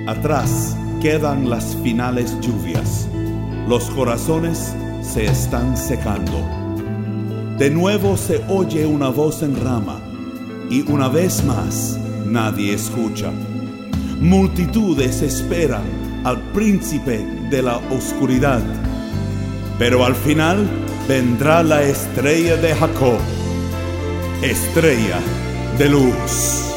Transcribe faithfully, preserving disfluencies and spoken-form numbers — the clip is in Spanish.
Atrás quedan las finales lluvias. Los corazones se están secando. De nuevo se oye una voz en rama, y una vez más nadie escucha. Multitudes esperan al príncipe de la oscuridad, pero al final vendrá la estrella de Jacob, estrella de luz.